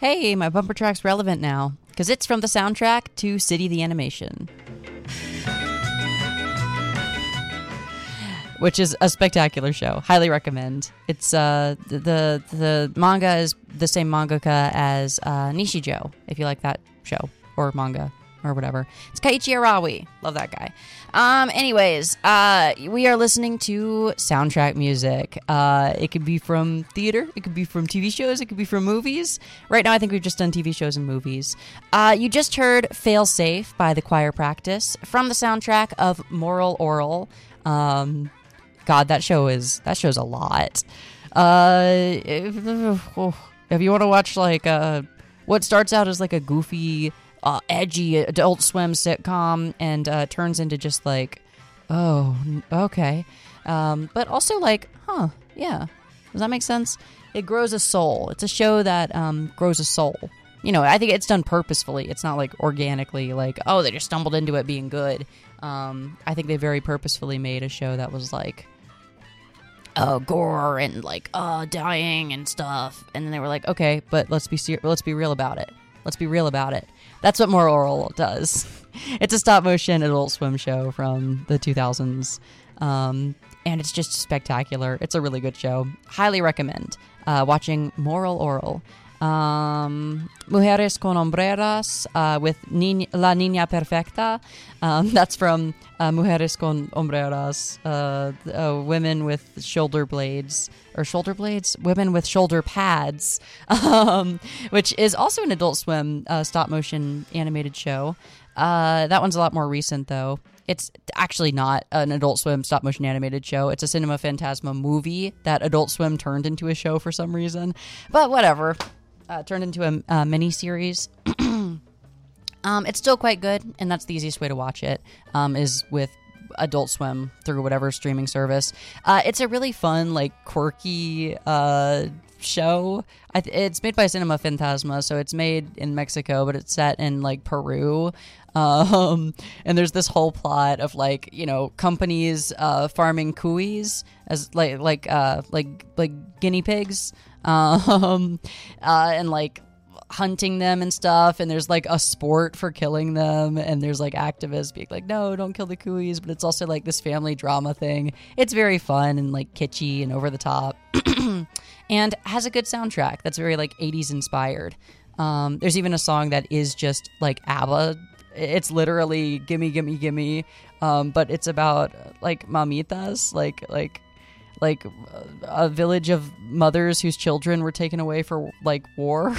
Hey, my bumper track's relevant now, because it's from the soundtrack to City the Animation, which is a spectacular show. Highly recommend. It's the manga is the same mangaka as Nishijo, if you like that show or manga or whatever. It's Keiichi Arawi. Love that guy. Anyways, we are listening to soundtrack music. It could be from theater. It could be from TV shows. It could be from movies. Right now, I think we've just done TV shows and movies. You just heard Fail Safe by The Choir Practice from the soundtrack of Moral Oral. God, that show's a lot. If you want to watch like what starts out as like a goofy, edgy Adult Swim sitcom and turns into just like, oh, okay, but also like, yeah, does that make sense? It grows a soul. It's a show that grows a soul. You know, I think it's done purposefully. It's not like organically, like, oh, they just stumbled into it being good. I think they very purposefully made a show that was like, gore and like dying and stuff, and then they were like, okay, but let's be real about it. Let's be real about it. That's what Moral Oral does. It's a stop motion Adult Swim show from the 2000s, and it's just spectacular. It's a really good show. Highly recommend watching Moral Oral. Mujeres con Hombreras with La Niña Perfecta. That's from Mujeres con Hombreras, women with shoulder blades, women with shoulder pads, which is also an Adult Swim stop motion animated show. That one's a lot more recent, though. It's actually not an Adult Swim stop motion animated show. It's a Cinema Phantasma movie that Adult Swim turned into a show for some reason. But whatever. Turned into a mini-series. It's still quite good, and that's the easiest way to watch it, is with Adult Swim through whatever streaming service. It's a really fun, like, quirky show. It's made by Cinema Phantasma, so it's made in Mexico, but it's set in, like, Peru. And there's this whole plot of, like, you know, companies farming cuis as like guinea pigs, and like hunting them and stuff, and there's like a sport for killing them, and there's like activists being like, no, don't kill the cuis, but it's also like this family drama thing. It's very fun and like kitschy and over the top, and has a good soundtrack that's very like 80s inspired. There's even a song that is just like ABBA. It's literally gimme, gimme, gimme, but it's about like mamitas, like a village of mothers whose children were taken away for like war.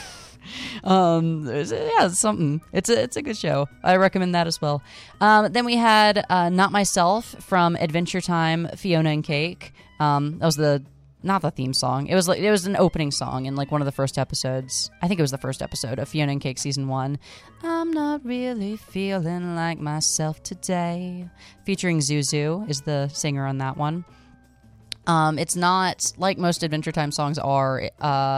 It's something. It's a good show. I recommend that as well. Then we had Not Myself from Adventure Time, Fiona and Cake. That was not the theme song. It was an opening song in like one of the first episodes. I think it was the first episode of Fiona and Cake season 1. I'm not really feeling like myself today. Featuring Zuzu is the singer on that one. It's not like most Adventure Time songs are.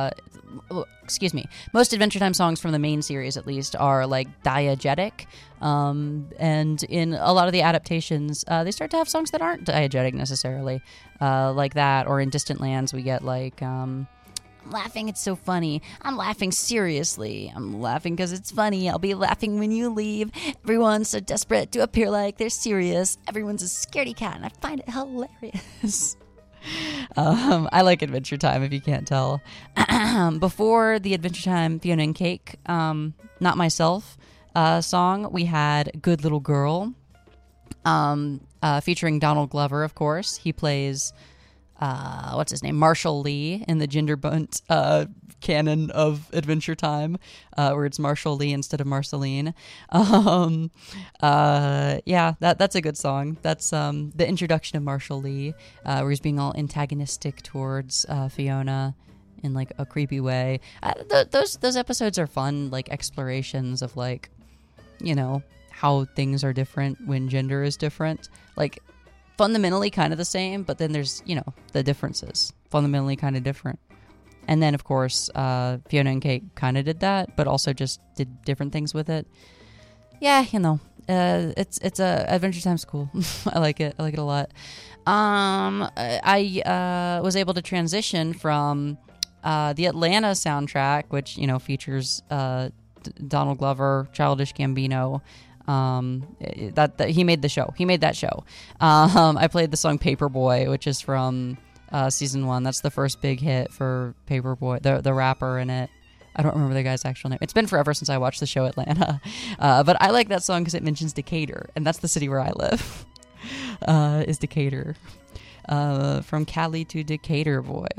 Most Adventure Time songs from the main series, at least, are like diegetic. And in a lot of the adaptations, they start to have songs that aren't diegetic necessarily, like that. Or in Distant Lands, we get like, I'm laughing, it's so funny. I'm laughing seriously. I'm laughing because it's funny. I'll be laughing when you leave. Everyone's so desperate to appear like they're serious. Everyone's a scaredy cat, and I find it hilarious. I like Adventure Time, if you can't tell. Before the Adventure Time Fiona and Cake Not Myself song, we had Good Little Girl, featuring Donald Glover, of course. He plays what's his name, Marshall Lee, in the Gender Bunt canon of Adventure Time, where it's Marshall Lee instead of Marceline. Yeah, that's a good song. That's the introduction of Marshall Lee, where he's being all antagonistic towards Fiona in like a creepy way. Those episodes are fun, like explorations of like, you know, how things are different when gender is different. Like fundamentally kind of the same, but then there's, you know, the differences. Fundamentally kind of different. And then, of course, Fiona and Cake kind of did that, but also just did different things with it. Yeah, you know, it's Adventure Time's cool. I like it. I like it a lot. I was able to transition from the Atlanta soundtrack, which, features Donald Glover, Childish Gambino. That he made the show. He made that show. I played the song Paperboy, which is from season 1. That's the first big hit for Paperboy, the rapper in it. I don't remember the guy's actual name. It's been forever since I watched the show Atlanta. But I like that song because it mentions Decatur, and that's the city where I live, is Decatur. From Cali to Decatur, boy,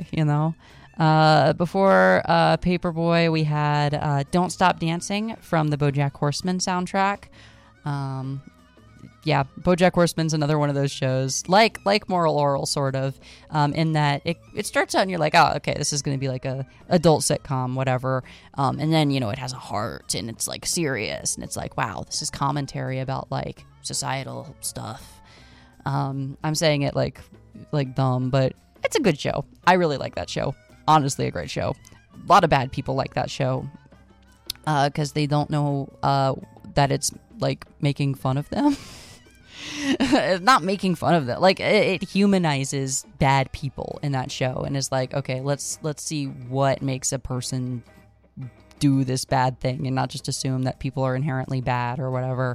Before Paperboy, we had Don't Stop Dancing from the BoJack Horseman soundtrack. BoJack Horseman's another one of those shows, like Moral Orel, sort of, in that it starts out and you're like, oh, okay, this is going to be like a adult sitcom, whatever, and then, it has a heart, and it's, like, serious, and it's like, wow, this is commentary about, like, societal stuff. I'm saying it like dumb, but it's a good show. I really like that show. Honestly, a great show. A lot of bad people like that show because they don't know that it's, like, making fun of them. It's not making fun of them. Like, it humanizes bad people in that show and is like, okay, let's see what makes a person do this bad thing and not just assume that people are inherently bad or whatever.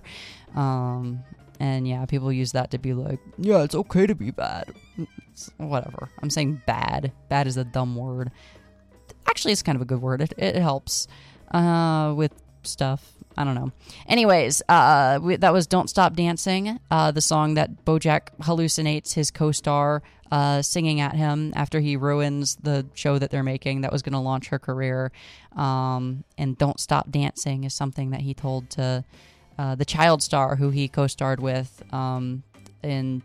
And yeah, people use that to be like, yeah, it's okay to be bad. Whatever. I'm saying bad. Bad is a dumb word. Actually, it's kind of a good word. It helps with stuff. I don't know. Anyways, that was Don't Stop Dancing, the song that BoJack hallucinates his co-star singing at him after he ruins the show that they're making that was going to launch her career. And Don't Stop Dancing is something that he told to the child star who he co-starred with in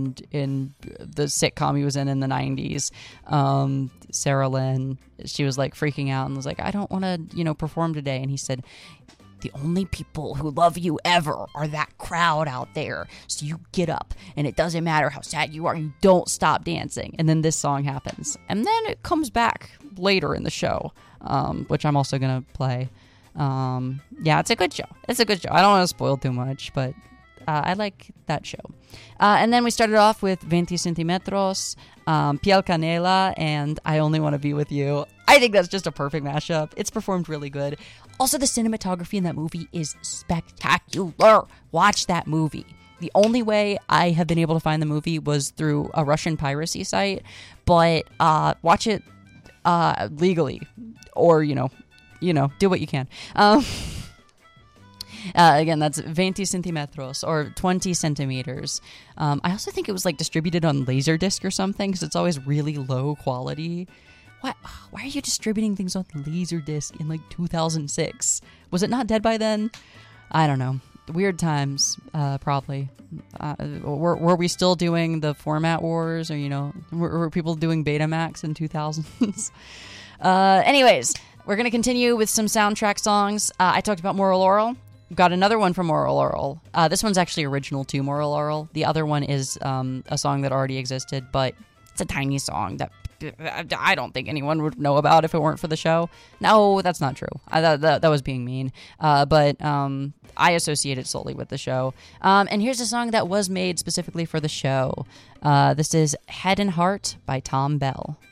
the sitcom he was in the 90s, Sarah Lynn. She was, like, freaking out and was like, I don't want to, perform today. And he said, the only people who love you ever are that crowd out there. So you get up, and it doesn't matter how sad you are. You don't stop dancing. And then this song happens. And then it comes back later in the show, which I'm also going to play. It's a good show. It's a good show. I don't want to spoil too much, but I like that show. And then we started off with 20 Centimetros, Piel Canela, and I Only Want to Be With You. I think that's just a perfect mashup. It's performed really good. Also, the cinematography in that movie is spectacular. Watch that movie. The only way I have been able to find the movie was through a Russian piracy site, but watch it legally, or, do what you can. Again, that's 20 Centimetros, or 20 centimeters. I also think it was, like, distributed on Laserdisc or something, because it's always really low quality. Why are you distributing things on Laserdisc in, like, 2006? Was it not dead by then? I don't know. Weird times, probably. Were we still doing the format wars, or, were people doing Betamax in 2000s? Anyways, we're going to continue with some soundtrack songs. I talked about Moral Orel. We've got another one from Moral Orel. This one's actually original to Moral Orel. The other one is a song that already existed, but it's a tiny song that I don't think anyone would know about if it weren't for the show. No, that's not true. That was being mean. But I associate it solely with the show. And here's a song that was made specifically for the show. This is Head and Heart by Tom Bell.